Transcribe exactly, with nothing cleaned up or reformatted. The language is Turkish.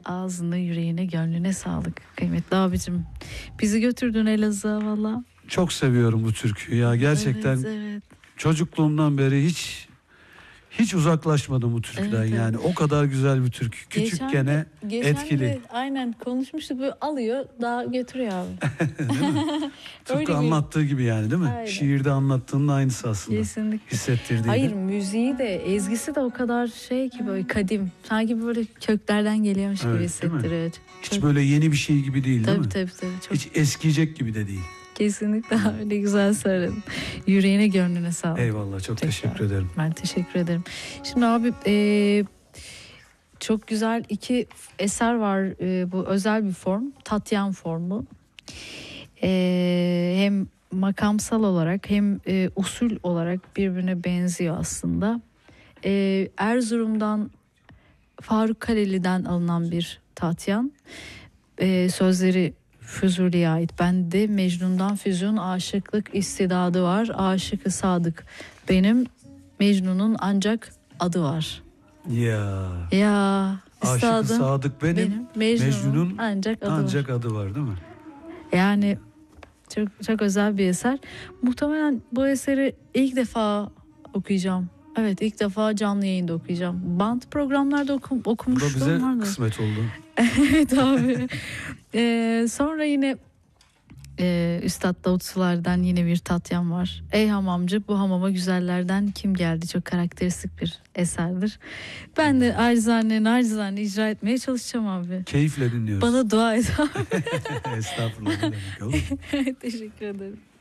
Ağzına, yüreğine, gönlüne sağlık kıymetli abicim. Bizi götürdün Elazığ'a valla. Çok seviyorum bu türküyü ya gerçekten. Evet, evet. Çocukluğumdan beri hiç hiç uzaklaşmadım bu türküden evet, yani. Evet. O kadar güzel bir türkü. Küçükkene etkili. De, aynen konuşmuştuk, böyle alıyor daha götürüyor abi. Tıpkı anlattığı gibi yani değil mi? Aynen. Şiirde anlattığının aynısı aslında. Kesinlikle. Hissettirdiği. Hayır, müziği de, ezgisi de o kadar şey ki, böyle kadim. Sanki böyle köklerden geliyormuş evet, gibi hissettiriyor. Hiç çok... böyle yeni bir şey gibi değil tabii, değil mi? Tabii tabii. Çok... Hiç eskiyecek gibi de değil. Kesinlikle öyle güzel söyledin. Yüreğine gönlüne sağlık. Eyvallah, çok Tekrar. teşekkür ederim. Ben teşekkür ederim. Şimdi abi e, çok güzel iki eser var. E, bu özel bir form. Tatyan formu. E, hem makamsal olarak hem e, usul olarak birbirine benziyor aslında. E, Erzurum'dan Faruk Kaleli'den alınan bir tatyan. E, sözleri Füzuli'ye ait. Bende Mecnun'dan füzyon aşıklık istidadı var. Aşık-ı sadık. Benim Mecnun'un ancak adı var. Ya. Ya. Aşık-ı sadık benim. benim Mecnun'un, Mecnun'un ancak adı ancak var. adı var değil mi? Yani çok çok özel bir eser. Muhtemelen bu eseri ilk defa okuyacağım. Evet, ilk defa canlı yayında okuyacağım. Band programlarda okum, okumuştum. Bu da bize vardı. Kısmet oldu. Evet abi. ee, sonra yine e, Üstad Davut Sular'dan yine bir tatyan var. Ey hamamcı, bu hamama güzellerden kim geldi? Çok karakteristik bir eserdir. Ben de acizane nacizane icra etmeye çalışacağım abi. Keyifle dinliyoruz. Bana dua et abi. Estağfurullah. Teşekkür ederim. Teşekkür ederim.